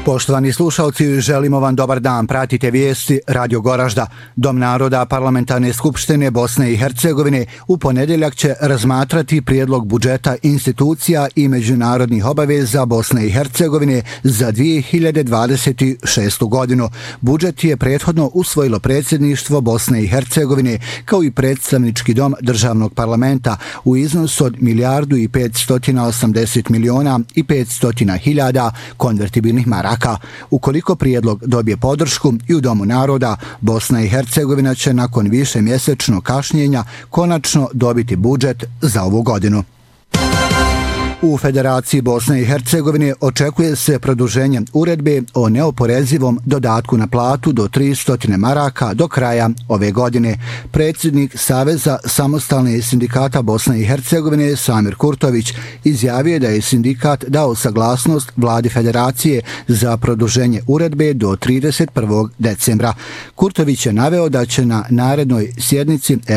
Poštovani slušalci, želimo vam dobar dan. Pratite vijesti Radio Goražda. Dom naroda Parlamentarne skupštine Bosne i Hercegovine u ponedjeljak će razmatrati prijedlog budžeta institucija i međunarodnih obaveza Bosne i Hercegovine za 2026. godinu. Budžet je prethodno usvojilo predsjedništvo Bosne i Hercegovine kao i predstavnički dom državnog parlamenta u iznosu od 1.580.500.000 konvertibilnih maraka. Ukoliko prijedlog dobije podršku i u Domu naroda, Bosna i Hercegovina će nakon višemjesečnog kašnjenja konačno dobiti budžet za ovu godinu. U Federaciji Bosne i Hercegovine očekuje se produženje uredbe o neoporezivom dodatku na platu do 300 maraka do kraja ove godine. Predsjednik Saveza samostalnih sindikata Bosne i Hercegovine Samir Kurtović izjavio je da je sindikat dao saglasnost vladi Federacije za produženje uredbe do 31. decembra. Kurtović je naveo da će na narednoj sjednici